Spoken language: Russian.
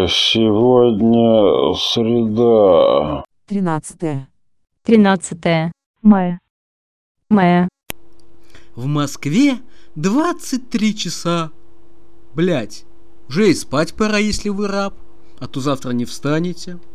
Сегодня среда. 13 мая. В Москве 23 часа. Блять, уже и спать пора, если вы раб, а то завтра не встанете.